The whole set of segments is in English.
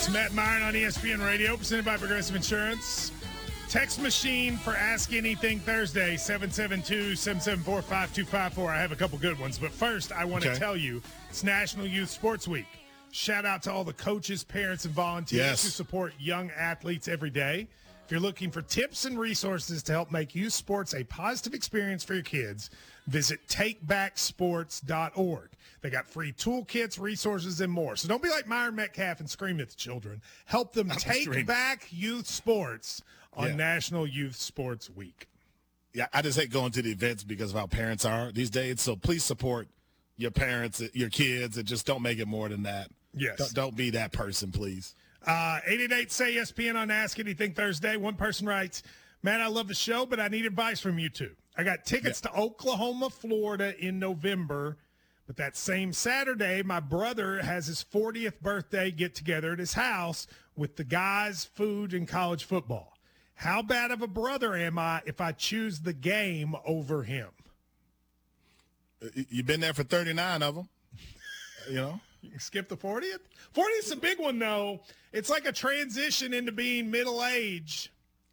It's Matt Myron on ESPN Radio, presented by Progressive Insurance. Text machine for Ask Anything Thursday, 772-774-5254. I have a couple good ones, but first I want to tell you it's National Youth Sports Week. Shout out to all the coaches, parents, and volunteers who support young athletes every day. If you're looking for tips and resources to help make youth sports a positive experience for your kids, visit takebacksports.org. They got free toolkits, resources, and more. So don't be like Myron Metcalf and scream at the children. Help them take back youth sports on National Youth Sports Week. Yeah, I just hate going to the events because of how parents are these days. So please support your parents, your kids, and just don't make it more than that. Yes. Don't be that person, please. 888-SAY-ESPN on Ask Anything Thursday. One person writes, "Man, I love the show, but I need advice from you two. I got tickets to Oklahoma, Florida in November, but that same Saturday, my brother has his 40th birthday get-together at his house with the guys, food, and college football. How bad of a brother am I if I choose the game over him?" You've been there for 39 of them, you know. You can skip the 40th. 40th's a big one, though. It's like a transition into being middle age.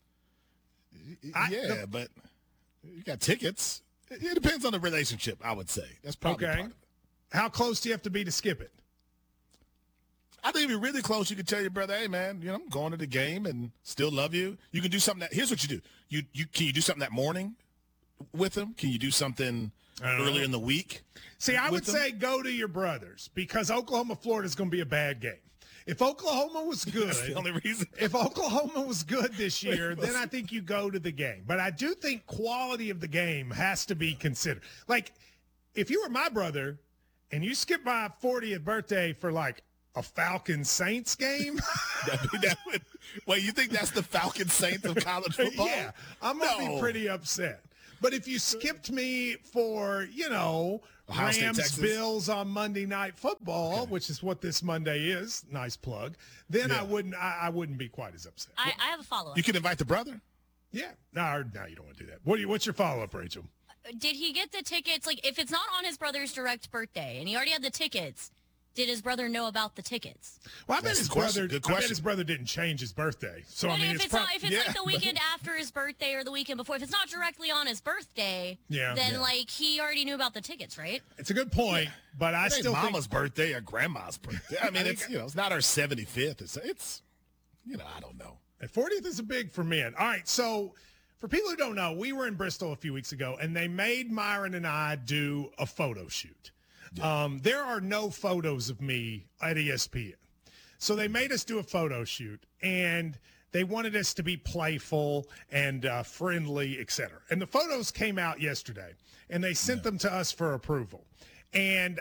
But you got tickets. It depends on the relationship, I would say. That's probably part of it. How close do you have to be to skip it? I think if you're really close, you could tell your brother, "Hey, man, you know, I'm going to the game and still love you." You can do something here's what you do. Can you do something that morning with him? Can you do something earlier in the week? See, I would say go to your brothers because Oklahoma, Florida is going to be a bad game. If Oklahoma was good, that's the only reason. If Oklahoma was good this year, then I think you go to the game. But I do think quality of the game has to be considered. Like, if you were my brother and you skipped my 40th birthday for like a Falcons Saints game, you think that's the Falcons Saints of college football? Yeah, I'm gonna be pretty upset. But if you skipped me for, Rams Bills on Monday Night Football, which is what this Monday is, nice plug, then I wouldn't be quite as upset. I have a follow-up. You can invite the brother? Yeah. No, you don't want to do that. What's your follow-up, Rachel? Did he get the tickets? Like, if it's not on his brother's direct birthday and he already had the tickets, did his brother know about the tickets? Well, I bet his brother didn't change his birthday. So but if it's like the weekend after his birthday or the weekend before, if it's not directly on his birthday, then like he already knew about the tickets, right? It's a good point, but I still think Mama's birthday or Grandma's birthday. I mean, it's not our 75th. It's I don't know. And 40th is a big for men. All right, so for people who don't know, we were in Bristol a few weeks ago, and they made Myron and I do a photo shoot. There are no photos of me at ESPN. So they made us do a photo shoot, and they wanted us to be playful and friendly, et cetera. And the photos came out yesterday, and they sent them to us for approval. And,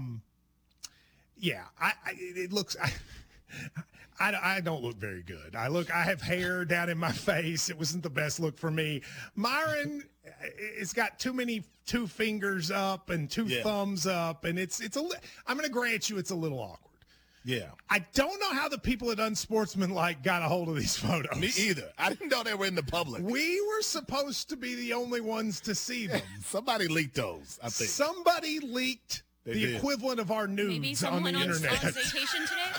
it looks I don't look very good. I have hair down in my face. It wasn't the best look for me. Myron, it's got two fingers up and two thumbs up, and I'm going to grant you it's a little awkward. Yeah. I don't know how the people at Unsportsmanlike got a hold of these photos. Me either. I didn't know they were in the public. We were supposed to be the only ones to see them. Somebody leaked those, I think. Somebody leaked the equivalent of our nudes on the internet. Maybe someone on vacation today?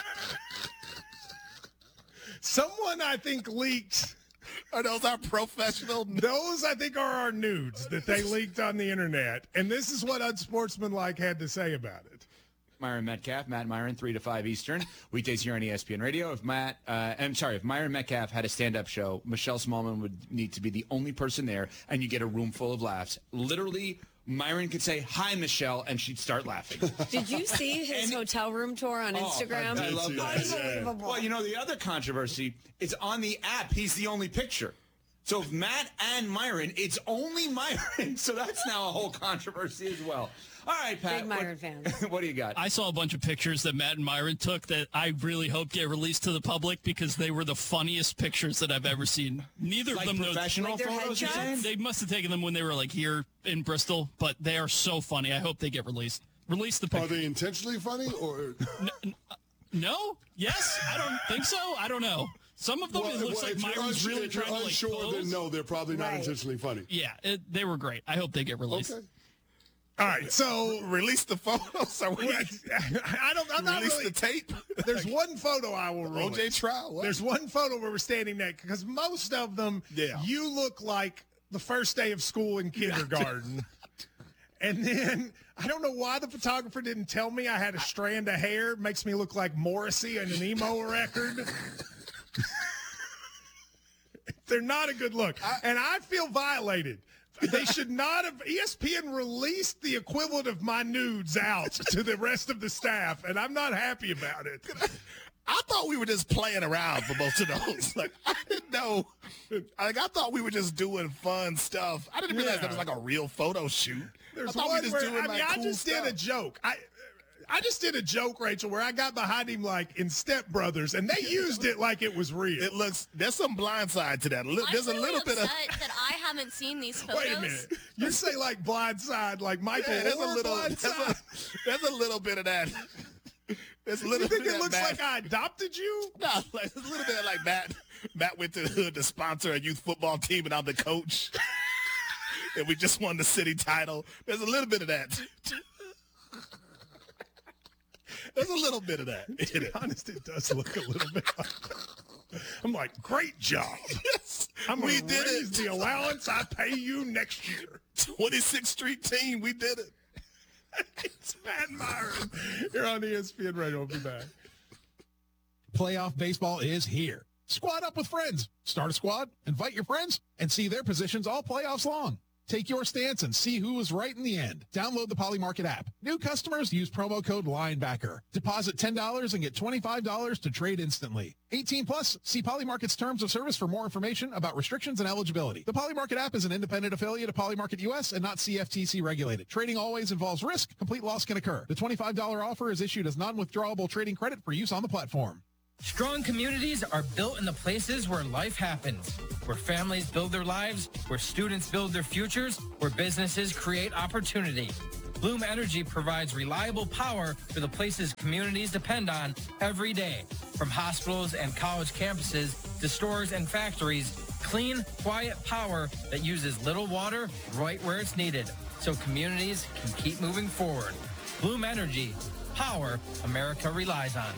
Someone, I think, leaked. Are those our professional? Those, I think, are our nudes that they leaked on the internet. And this is what Unsportsmanlike had to say about it. Myron Metcalf, Matt Myron, 3 to 5 Eastern, weekdays here on ESPN Radio. If Myron Metcalf had a stand-up show, Michelle Smallman would need to be the only person there, and you get a room full of laughs. Literally, Myron could say, "Hi, Michelle," and she'd start laughing. Did you see his hotel room tour on Instagram? I love that. Unbelievable. Well, the other controversy is on the app, he's the only picture. So if Matt and Myron, it's only Myron. So that's now a whole controversy as well. All right, Pat. Big Myron fans. What do you got? I saw a bunch of pictures that Matt and Myron took that I really hope get released to the public because they were the funniest pictures that I've ever seen. Neither of them professional photos. You're saying? They must have taken them when they were here in Bristol, but they are so funny. I hope they get released. Release the picture. Are they intentionally funny or no? Yes, I don't think so. I don't know. Some of them it looks like Myron's really trying to unsure, then no, they're probably not intentionally funny. Yeah, they were great. I hope they get released. Okay. All right, so release the photos. Or I'm not release really, the tape. There's one photo I will release. OJ trial. What? There's one photo where we're standing next because most of them, you look like the first day of school in kindergarten. And then I don't know why the photographer didn't tell me I had a strand of hair. It makes me look like Morrissey in an emo record. They're not a good look. And I feel violated. They should not have. ESPN released the equivalent of my nudes out to the rest of the staff, and I'm not happy about it. I thought we were just playing around for most of those. Like, I didn't know. Like, I thought we were just doing fun stuff. I didn't realize that was like a real photo shoot. There's I thought one we just where, doing I mean, like I cool just stuff. did a joke. I just did a joke, Rachel, where I got behind him like in Step Brothers, and they used it like it was real. It looks. There's some blind side to that. There's I'm a really little bit of. upset that I haven't seen these photos. Wait a minute. You say like blind side, like Michael Yeah, there's Orr blind side? there's a little bit of that. There's a little You think bit it of looks that like I adopted you? No, like, there's a little bit of like Matt went to the hood to sponsor a youth football team, and I'm the coach. And we just won the city title. There's a little bit of that. There's a little bit of that. To be honest, it does look a little bit like that. I'm like, great job. Yes, I'm going we to did raise it. the allowance I pay you next year. 26th Street team, we did it. It's Matt Myron. You're on ESPN Radio. We'll be back. Playoff baseball is here. Squad up with friends. Start a squad, invite your friends, and see their positions all playoffs long. Take your stance and see who was right in the end. Download the Poly Market app. New customers use promo code LINEBACKER. Deposit $10 and get $25 to trade instantly. 18 plus. See Poly Market's terms of service for more information about restrictions and eligibility. The Poly Market app is an independent affiliate of Poly Market US and not CFTC regulated. Trading always involves risk. Complete loss can occur. The $25 offer is issued as non-withdrawable trading credit for use on the platform. Strong communities are built in the places where life happens, where families build their lives, where students build their futures, where businesses create opportunity. Bloom Energy provides reliable power for the places communities depend on every day. From hospitals and college campuses to stores and factories, clean, quiet power that uses little water right where it's needed, so communities can keep moving forward. Bloom Energy, power America relies on.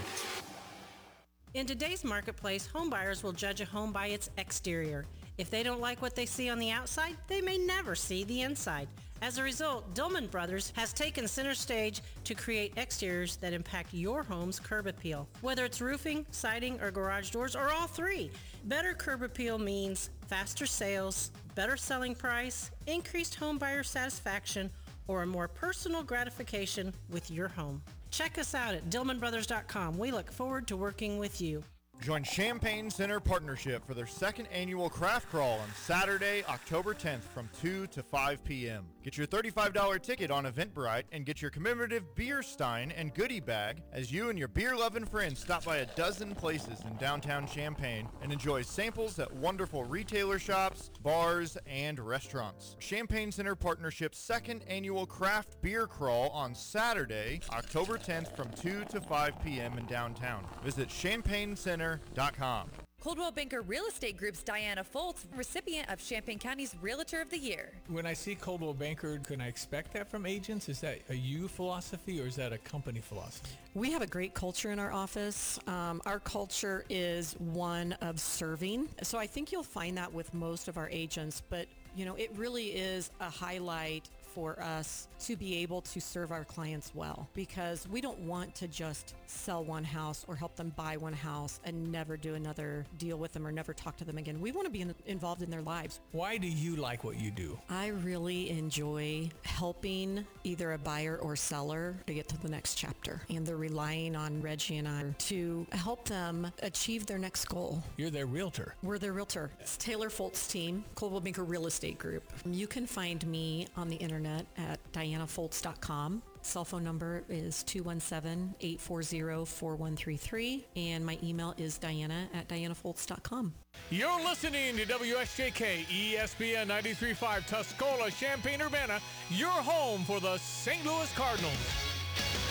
In today's marketplace, home buyers will judge a home by its exterior. If they don't like what they see on the outside, they may never see the inside. As a result, Dillman Brothers has taken center stage to create exteriors that impact your home's curb appeal. Whether it's roofing, siding, or garage doors, or all three, better curb appeal means faster sales, better selling price, increased home buyer satisfaction, or a more personal gratification with your home. Check us out at DillmanBrothers.com. We look forward to working with you. Join Champaign Center Partnership for their second annual craft crawl on Saturday, October 10th from 2 to 5 p.m. Get your $35 ticket on Eventbrite and get your commemorative beer stein and goodie bag as you and your beer-loving friends stop by a dozen places in downtown Champaign and enjoy samples at wonderful retailer shops, bars, and restaurants. Champaign Center Partnership's second annual craft beer crawl on Saturday, October 10th from 2 to 5 p.m. in downtown. Visit ChampaignCenter.com. Coldwell Banker Real Estate Group's Diana Foltz, recipient of Champaign County's Realtor of the Year. When I see Coldwell Banker, can I expect that from agents? Is that a you philosophy or is that a company philosophy? We have a great culture in our office. Our culture is one of serving. So I think you'll find that with most of our agents, but you know, it really is a highlight for us to be able to serve our clients well, because we don't want to just sell one house or help them buy one house and never do another deal with them or never talk to them again. We want to be involved in their lives. Why do you like what you do? I really enjoy helping either a buyer or seller to get to the next chapter, and they're relying on Reggie and I to help them achieve their next goal. You're their realtor. We're their realtor. It's Taylor Foltz team, Coldwell Banker Real Estate Group. You can find me on the internet at DianaFoltz.com. Cell phone number is 217-840-4133, and my email is Diana@DianaFoltz.com. You're listening to WSJK ESPN 93.5 Tuscola, Champaign-Urbana, your home for the St. Louis Cardinals.